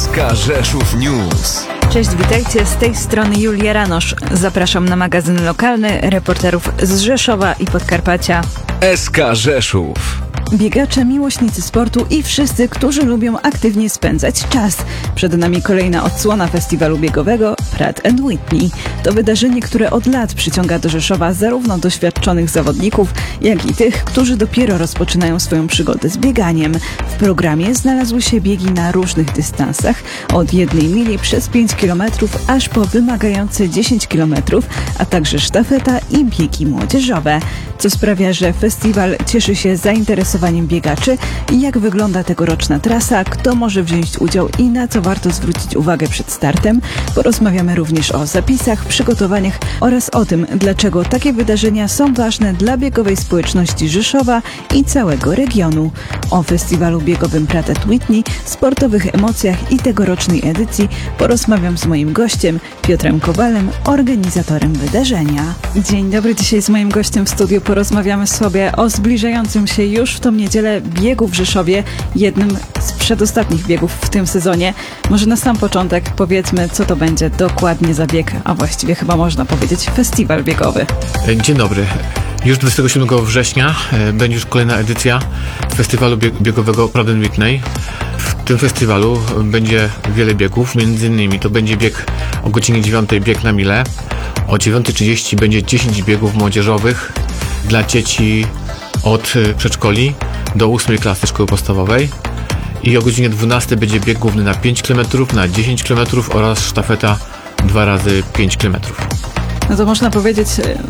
SK Rzeszów News. Cześć, witajcie, z tej strony Julia Ranosz. Zapraszam na magazyn lokalny reporterów z Rzeszowa i Podkarpacia. SK Rzeszów. Biegacze, miłośnicy sportu i wszyscy, którzy lubią aktywnie spędzać czas. Przed nami kolejna odsłona festiwalu biegowego Pratt & Whitney. To wydarzenie, które od lat przyciąga do Rzeszowa zarówno doświadczonych zawodników, jak i tych, którzy dopiero rozpoczynają swoją przygodę z bieganiem. W programie znalazły się biegi na różnych dystansach, od 1 mili przez 5 km, aż po wymagające 10 km, a także sztafeta i biegi młodzieżowe. Co sprawia, że festiwal cieszy się zainteresowaniem biegaczy. Jak wygląda tegoroczna trasa, kto może wziąć udział i na co warto zwrócić uwagę przed startem. Porozmawiamy również o zapisach, przygotowaniach oraz o tym, dlaczego takie wydarzenia są ważne dla biegowej społeczności Rzeszowa i całego regionu. O festiwalu biegowym Pratt & Whitney, sportowych emocjach i tegorocznej edycji porozmawiam z moim gościem, Piotrem Kowalem, organizatorem wydarzenia. Dzień dobry, dzisiaj z moim gościem w studiu porozmawiamy sobie o zbliżającym się już w tą niedzielę biegu w Rzeszowie, jednym z przedostatnich biegów w tym sezonie. Może na sam początek powiedzmy, co to będzie dokładnie za bieg, a właściwie chyba można powiedzieć festiwal biegowy. Dzień dobry. Już 27 września będzie już kolejna edycja festiwalu biegowego Pratt & Whitney. W tym festiwalu będzie wiele biegów, między innymi to będzie bieg o godzinie 9 bieg na milę, o 9:30 będzie 10 biegów młodzieżowych dla dzieci od przedszkoli do 8 klasy szkoły podstawowej i o godzinie 12 będzie bieg główny na 5 km, na 10 km oraz sztafeta 2 razy 5 km. No to można powiedzieć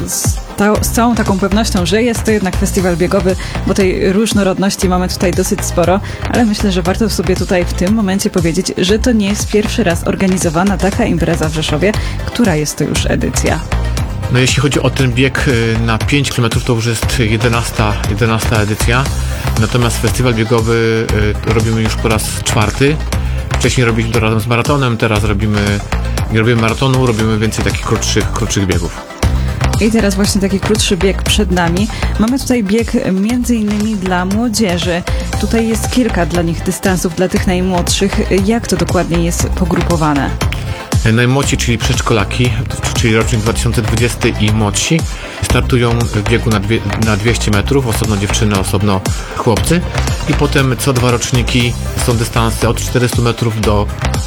z całą taką pewnością, że jest to jednak festiwal biegowy, bo tej różnorodności mamy tutaj dosyć sporo, ale myślę, że warto sobie tutaj w tym momencie powiedzieć, że to nie jest pierwszy raz organizowana taka impreza w Rzeszowie, która jest to już edycja. No jeśli chodzi o ten bieg na 5 km, to już jest 11 edycja, natomiast festiwal biegowy robimy już po raz 4. Wcześniej robiliśmy to razem z maratonem, teraz nie robimy maratonu, robimy więcej takich krótszych biegów. I teraz właśnie taki krótszy bieg przed nami. Mamy tutaj bieg między innymi dla młodzieży. Tutaj jest kilka dla nich dystansów, dla tych najmłodszych. Jak to dokładnie jest pogrupowane? Najmłodsi, czyli przedszkolaki, czyli rocznik 2020 i młodsi, startują w biegu na 200 metrów, osobno dziewczyny, osobno chłopcy. I potem co 2 roczniki są dystanse od 400 metrów do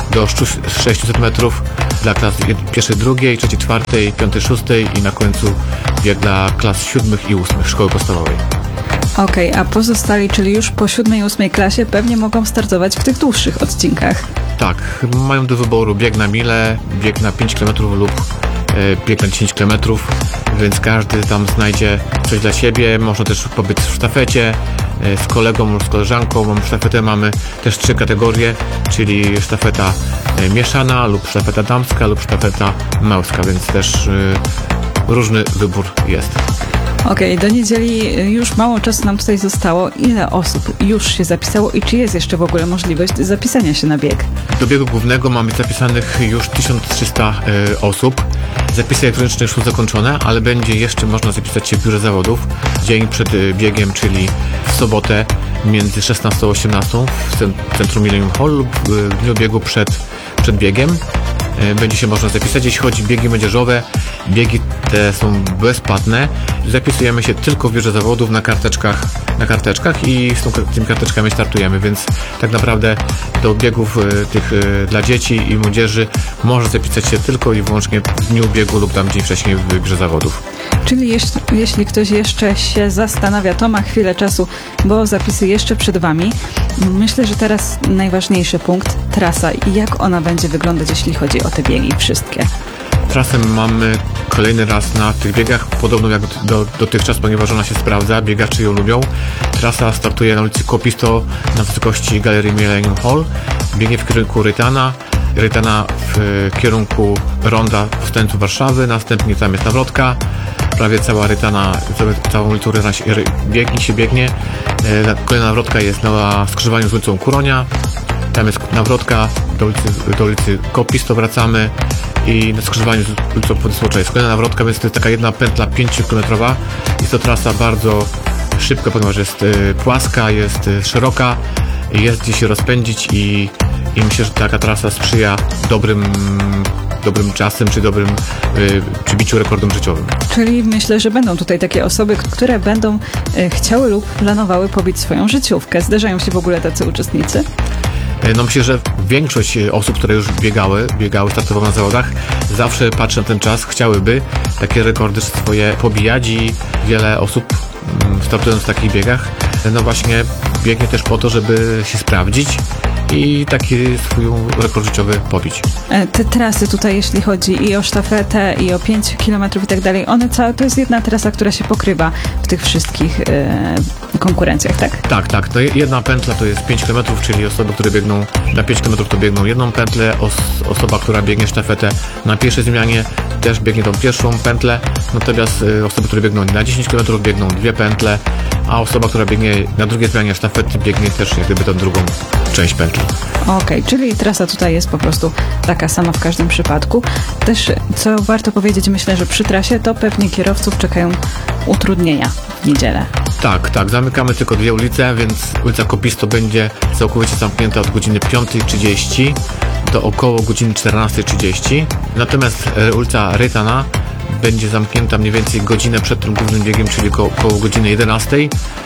600 metrów dla klas 1, 2, 3, 4, 5, 6 i na końcu bieg dla klas 7 i 8 szkoły podstawowej. Okej, a pozostali, czyli już po 7 i 8 klasie pewnie mogą startować w tych dłuższych odcinkach. Tak, mają do wyboru bieg na milę, bieg na 5 km lub bieg na 10 km, więc każdy tam znajdzie coś dla siebie. Można też pobyć w sztafecie z kolegą lub z koleżanką. W sztafetę mamy też 3 kategorie, czyli sztafeta mieszana lub sztafeta damska lub sztafeta męska, więc też różny wybór jest. Okej, do niedzieli już mało czasu nam tutaj zostało. Ile osób już się zapisało i czy jest jeszcze w ogóle możliwość zapisania się na bieg? Do biegu głównego mamy zapisanych już 1300 osób. Zapisy elektroniczne już są zakończone, ale będzie jeszcze można zapisać się w biurze zawodów dzień przed biegiem, czyli w sobotę między 16 a 18 w centrum Millennium Hall lub w dniu biegu przed biegiem. Będzie się można zapisać. Jeśli chodzi o biegi młodzieżowe, biegi te są bezpłatne. Zapisujemy się tylko w biurze zawodów na karteczkach i z tymi karteczkami startujemy, więc tak naprawdę do biegów tych dla dzieci i młodzieży można zapisać się tylko i wyłącznie w dniu biegu lub tam dzień wcześniej w biurze zawodów. Czyli jeśli ktoś jeszcze się zastanawia, to ma chwilę czasu, bo zapisy jeszcze przed Wami. Myślę, że teraz najważniejszy punkt, trasa i jak ona będzie wyglądać, jeśli chodzi o te biegi wszystkie. Trasę mamy kolejny raz na tych biegach, podobną jak dotychczas, ponieważ ona się sprawdza, biegacze ją lubią. Trasa startuje na ulicy Kopisto na wysokości Galerii Millennium Hall, biegnie w kierunku Rytana w kierunku Ronda Powstańców Warszawy, następnie tam jest nawrotka, prawie cała Rytana, całą ulicą Rytana się biegnie. Kolejna nawrotka jest na skrzyżowaniu z ulicą Kuronia, tam jest nawrotka do ulicy Kopisto, wracamy i na skrzyżowaniu z ulicą Władysławcza jest kolejna nawrotka, więc to jest taka jedna pętla 5-kilometrowa. Jest to trasa bardzo szybka, ponieważ jest płaska, jest szeroka, jest gdzie się rozpędzić i i myślę, że taka trasa sprzyja dobrym czasem, czy biciu rekordom życiowym. Czyli myślę, że będą tutaj takie osoby, które będą chciały lub planowały pobić swoją życiówkę. Zdarzają się w ogóle tacy uczestnicy? No myślę, że większość osób, które już biegały, startowały na zawodach, zawsze patrzy na ten czas, chciałyby takie rekordy swoje pobijać i wiele osób startując w takich biegach, no właśnie biegnie też po to, żeby się sprawdzić i taki swój rekord życiowy pobić. Te trasy tutaj, jeśli chodzi i o sztafetę, i o 5 km i tak dalej, to jest jedna trasa, która się pokrywa w tych wszystkich konkurencjach, tak? Tak. To jedna pętla to jest 5 km, czyli osoby, które biegną na 5 km to biegną jedną pętlę, osoba, która biegnie sztafetę na pierwszej zmianie też biegnie tą pierwszą pętlę, natomiast osoby, które biegną na 10 km biegną 2 pętle, a osoba, która biegnie na drugiej zmianie sztafety biegnie też jak gdyby tą drugą część pętli. Okej, czyli trasa tutaj jest po prostu taka sama w każdym przypadku. Też, co warto powiedzieć, myślę, że przy trasie to pewnie kierowców czekają utrudnienia w niedzielę. Tak, zamykamy tylko 2 ulice, więc ulica Kopisto będzie całkowicie zamknięta od godziny 5:30 do około godziny 14:30. Natomiast ulica Rytana będzie zamknięta mniej więcej godzinę przed tym głównym biegiem, czyli około godziny 11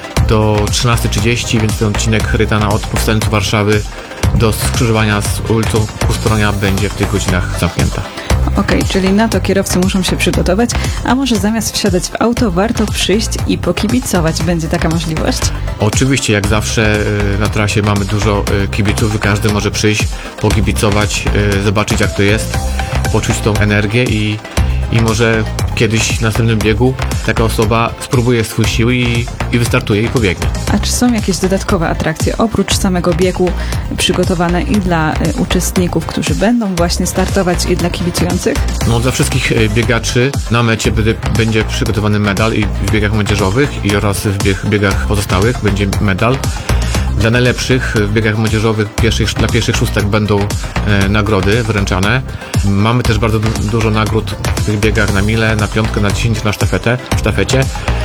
do 13:30, więc ten odcinek Rytana od Powstańców Warszawy do skrzyżowania z ulicą Kustonia będzie w tych godzinach zamknięta. Okej, czyli na to kierowcy muszą się przygotować, a może zamiast wsiadać w auto, warto przyjść i pokibicować. Będzie taka możliwość? Oczywiście, jak zawsze na trasie mamy dużo kibiców i każdy może przyjść, pokibicować, zobaczyć jak to jest, poczuć tą energię i może kiedyś w następnym biegu taka osoba spróbuje swój siły i wystartuje i pobiegnie. A czy są jakieś dodatkowe atrakcje oprócz samego biegu przygotowane i dla uczestników, którzy będą właśnie startować, i dla kibicujących? No, dla wszystkich biegaczy na mecie będzie przygotowany medal i w biegach młodzieżowych oraz w biegach pozostałych będzie medal. Dla najlepszych w biegach młodzieżowych dla pierwszych szóstek będą nagrody wręczane. Mamy też bardzo dużo nagród w tych biegach na milę, na piątkę, na 10, na sztafecie.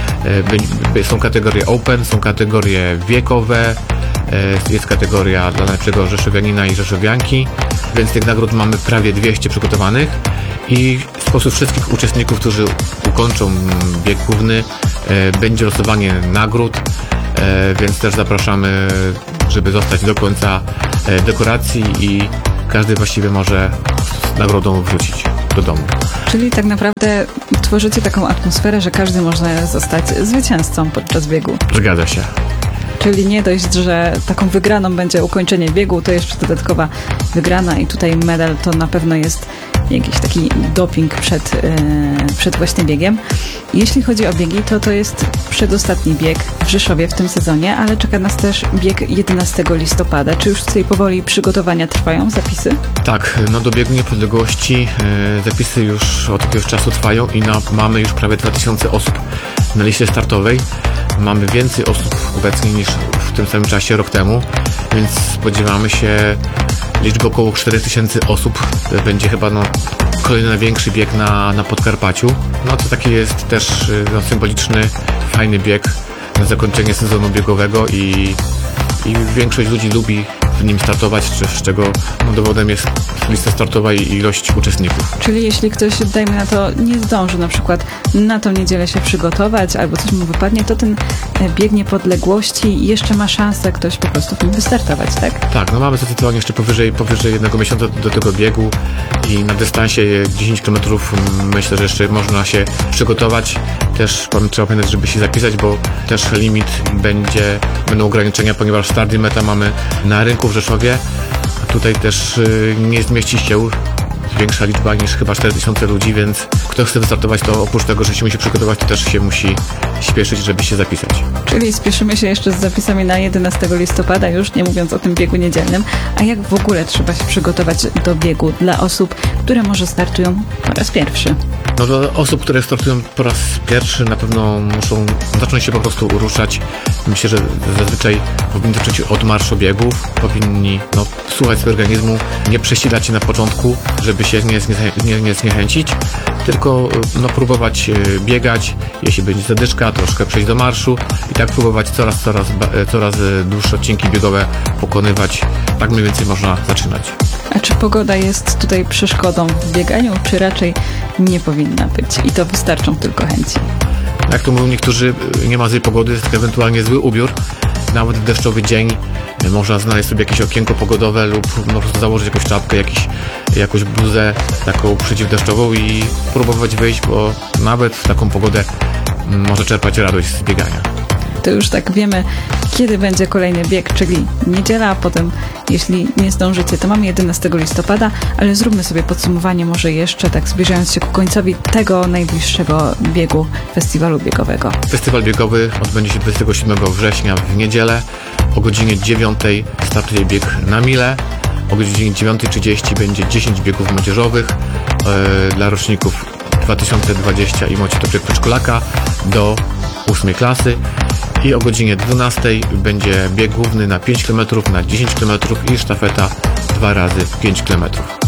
Są kategorie open, są kategorie wiekowe, jest kategoria dla najlepszego rzeszowianina i rzeszowianki, więc tych nagród mamy prawie 200 przygotowanych i spośród wszystkich uczestników, którzy ukończą bieg główny, będzie losowanie nagród. Więc też zapraszamy, żeby zostać do końca dekoracji i każdy właściwie może z nagrodą wrócić do domu. Czyli tak naprawdę tworzycie taką atmosferę, że każdy może zostać zwycięzcą podczas biegu. Zgadza się. Czyli nie dość, że taką wygraną będzie ukończenie biegu, to jeszcze dodatkowa wygrana i tutaj medal to na pewno jest jakiś taki doping przed właśnie biegiem. Jeśli chodzi o biegi, to jest przedostatni bieg w Rzeszowie w tym sezonie, ale czeka nas też bieg 11 listopada. Czy już tutaj powoli przygotowania trwają, zapisy? Tak, no do biegu niepodległości zapisy już od jakiegoś czasu trwają i mamy już prawie 2000 osób na liście startowej. Mamy więcej osób obecnie niż w tym samym czasie rok temu, więc spodziewamy się liczby około 4000 osób. To będzie chyba kolejny największy bieg na Podkarpaciu. No to taki jest też symboliczny, fajny bieg na zakończenie sezonu biegowego i większość ludzi lubi w nim startować, z czego dowodem jest lista startowa i ilość uczestników. Czyli jeśli ktoś, dajmy na to, nie zdąży na przykład na tą niedzielę się przygotować albo coś mu wypadnie, to ten bieg niepodległości jeszcze ma szansę ktoś po prostu w nim wystartować, tak? Tak, no mamy zdecydowanie jeszcze powyżej 1 miesiąca do tego biegu i na dystansie 10 km myślę, że jeszcze można się przygotować. Też trzeba pamiętać, żeby się zapisać, bo też będą ograniczenia, ponieważ start i meta mamy na rynku w Rzeszowie. Tutaj też nie zmieści się większa liczba niż chyba 4000 ludzi, więc kto chce wystartować, to oprócz tego, że się musi przygotować, to też się musi śpieszyć, żeby się zapisać. Czyli spieszymy się jeszcze z zapisami na 11 listopada, już nie mówiąc o tym biegu niedzielnym. A jak w ogóle trzeba się przygotować do biegu dla osób, które może startują po raz pierwszy? No dla osób, które startują po raz pierwszy, na pewno muszą zacząć się po prostu ruszać. Myślę, że zazwyczaj powinni zacząć od marszobiegów, powinni słuchać swojego organizmu, nie przesilać się na początku, żeby się nie zniechęcić. tylko próbować biegać, jeśli będzie zadyszka, troszkę przejść do marszu i tak próbować coraz dłuższe odcinki biegowe pokonywać. Tak mniej więcej można zaczynać. A czy pogoda jest tutaj przeszkodą w bieganiu, czy raczej nie powinna być i to wystarczą tylko chęci? Jak to mówią niektórzy, nie ma złej pogody, jest ewentualnie zły ubiór. Nawet w deszczowy dzień można znaleźć sobie jakieś okienko pogodowe lub po prostu założyć jakąś czapkę, jakąś bluzę taką przeciwdeszczową i próbować wyjść, bo nawet w taką pogodę może czerpać radość z biegania. To już tak wiemy, kiedy będzie kolejny bieg, czyli niedziela, a potem, jeśli nie zdążycie, to mamy 11 listopada, ale zróbmy sobie podsumowanie może jeszcze, tak zbliżając się ku końcowi tego najbliższego biegu festiwalu biegowego. Festiwal biegowy odbędzie się 27 września w niedzielę. O godzinie 9 startuje bieg na milę. O godzinie 9:30 będzie 10 biegów młodzieżowych dla roczników 2020 i młodsi do bieg przedszkolaka do 8 klasy. I o godzinie 12 będzie bieg główny na 5 km, na 10 km i sztafeta 2 razy 5 km.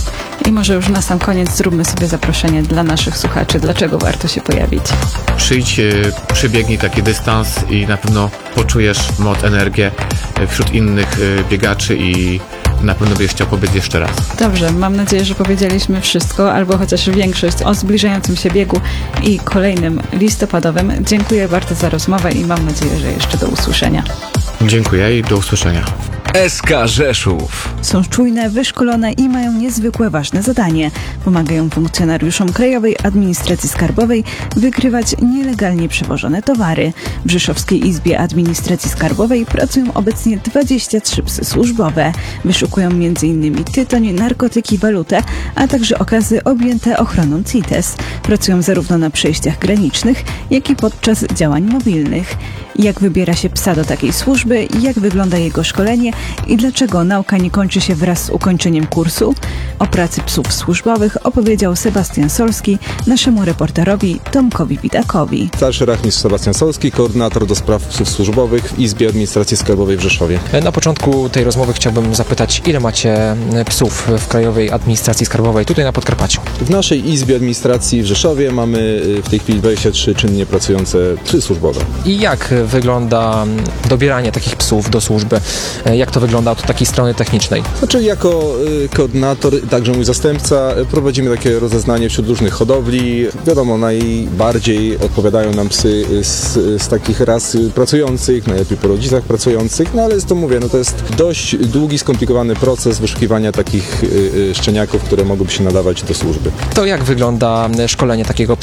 I może już na sam koniec zróbmy sobie zaproszenie dla naszych słuchaczy, dlaczego warto się pojawić. Przyjdź, przebiegnij taki dystans i na pewno poczujesz moc, energię wśród innych biegaczy i na pewno będziesz chciał pobiec jeszcze raz. Dobrze, mam nadzieję, że powiedzieliśmy wszystko, albo chociaż większość o zbliżającym się biegu i kolejnym listopadowym. Dziękuję bardzo za rozmowę i mam nadzieję, że jeszcze do usłyszenia. Dziękuję i do usłyszenia. SK Rzeszów. Są czujne, wyszkolone i mają niezwykle ważne zadanie. Pomagają funkcjonariuszom Krajowej Administracji Skarbowej wykrywać nielegalnie przewożone towary. W Rzeszowskiej Izbie Administracji Skarbowej pracują obecnie 23 psy służbowe. Wyszukują m.in. tytoń, narkotyki, walutę, a także okazy objęte ochroną CITES. Pracują zarówno na przejściach granicznych, jak i podczas działań mobilnych. Jak wybiera się psa do takiej służby, jak wygląda jego szkolenie i dlaczego nauka nie kończy się wraz z ukończeniem kursu? O pracy psów służbowych opowiedział Sebastian Solski naszemu reporterowi Tomkowi Widakowi. Starszy rachmistrz Sebastian Solski, koordynator do spraw psów służbowych w Izbie Administracji Skarbowej w Rzeszowie. Na początku tej rozmowy chciałbym zapytać, ile macie psów w Krajowej Administracji Skarbowej tutaj na Podkarpaciu? W naszej Izbie Administracji w Rzeszowie mamy w tej chwili 23 czynnie pracujące psy służbowe. I jak wygląda dobieranie takich psów do służby? Jak to wygląda od takiej strony technicznej? Znaczy jako koordynator, także mój zastępca, prowadzimy takie rozeznanie wśród różnych hodowli. Wiadomo, najbardziej odpowiadają nam psy z takich ras pracujących, najlepiej po rodzicach pracujących, no ale jest to, mówię, to jest dość długi, skomplikowany proces wyszukiwania takich szczeniaków, które mogłyby się nadawać do służby. To jak wygląda szkolenie takiego